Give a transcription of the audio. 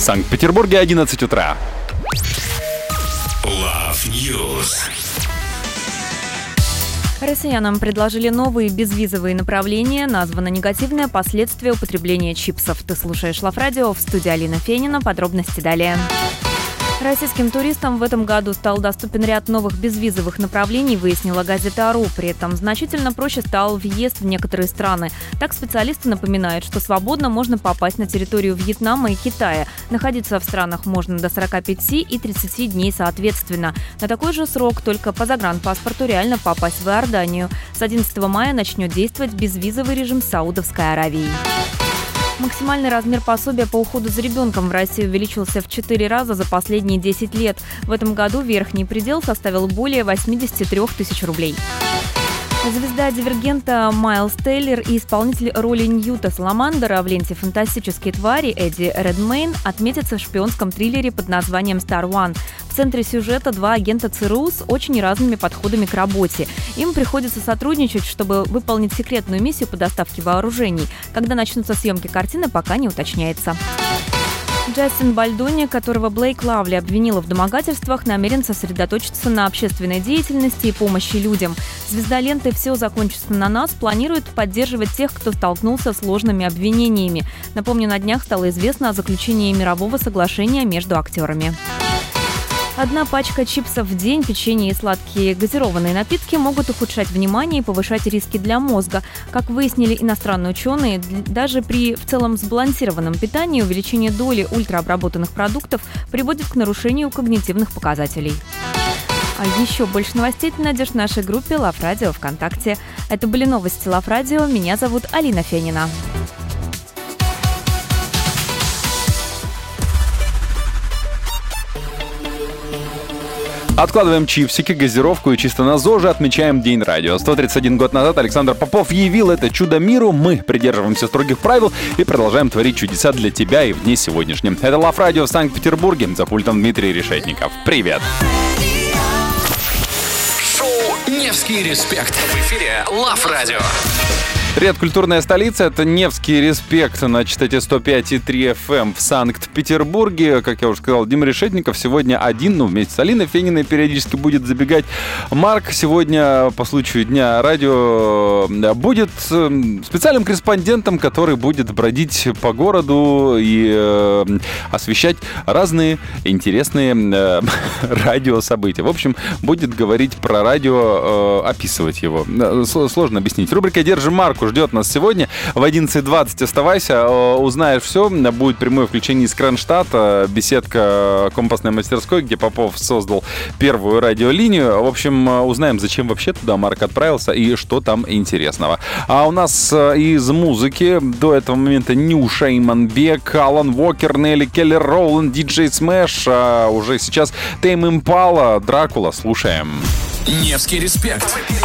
Санкт-Петербурге 11 утра. Love News. Россиянам предложили новые безвизовые направления. Названо негативное последствие употребления чипсов. Ты слушаешь Love Radio, в студии Алина Фенина. Подробности далее. Российским туристам в этом году стал доступен ряд новых безвизовых направлений, выяснила газета «Ару». При этом значительно проще стал въезд в некоторые страны. Так специалисты напоминают, что свободно можно попасть на территорию Вьетнама и Китая. Находиться в странах можно до 45 и 30 дней соответственно. На такой же срок только по загранпаспорту реально попасть в Иорданию. С 11 мая начнет действовать безвизовый режим Саудовской Аравии. Максимальный размер пособия по уходу за ребенком в России увеличился в 4 раза за последние 10 лет. В этом году верхний предел составил более 83 тысяч рублей. Звезда «Дивергента» Майлз Тейлор и исполнитель роли Ньюта Саламандера в ленте «Фантастические твари» Эдди Редмейн отметятся в шпионском триллере под названием «Star One». В центре сюжета два агента ЦРУ с очень разными подходами к работе. Им приходится сотрудничать, чтобы выполнить секретную миссию по доставке вооружений. Когда начнутся съемки картины, пока не уточняется. Джастин Бальдони, которого Блейк Лавли обвинила в домогательствах, намерен сосредоточиться на общественной деятельности и помощи людям. Звезда ленты «Все закончится на нас» планирует поддерживать тех, кто столкнулся с ложными обвинениями. Напомню, на днях стало известно о заключении мирового соглашения между актерами. Одна пачка чипсов в день, печенье и сладкие газированные напитки могут ухудшать внимание и повышать риски для мозга. Как выяснили иностранные ученые, даже при в целом сбалансированном питании увеличение доли ультраобработанных продуктов приводит к нарушению когнитивных показателей. А еще больше новостей ты найдешь в нашей группе Love Radio ВКонтакте. Это были новости Love Radio. Меня зовут Алина Фенина. Откладываем чипсики, газировку и чисто на ЗОЖе отмечаем День радио. 131 год назад Александр Попов явил это чудо миру. Мы придерживаемся строгих правил и продолжаем творить чудеса для тебя и в дне сегодняшнем. Это Love Radio в Санкт-Петербурге. За пультом Дмитрий Решетников. Привет! Шоу «Невский респект». В эфире Love Radio. Привет, культурная столица. Это Невский респект на частоте 105,3 FM в Санкт-Петербурге. Как я уже сказал, Дима Решетников сегодня один, вместе с Алиной Фениной периодически будет забегать. Марк сегодня по случаю Дня радио будет специальным корреспондентом, который будет бродить по городу и освещать разные интересные радиособытия. В общем, будет говорить про радио, описывать его. Сложно объяснить. Рубрика «Держи марку» ждет нас сегодня. В 11:20 оставайся, узнаешь все. Будет прямое включение из Кронштадта, беседка компасной мастерской, где Попов создал первую радиолинию. В общем, узнаем, зачем вообще туда Марк отправился и что там интересного. А у нас из музыки до этого момента Нюша Иманбек, Алан Уокер, Нелли Келлер Роуланд, Диджей Смэш, а уже сейчас Тейм Импала, Дракула. Слушаем. Невский респект.